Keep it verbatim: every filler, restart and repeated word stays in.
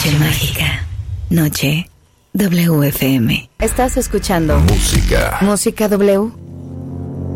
Noche mágica. Noche W F M. Estás escuchando Música. Música W.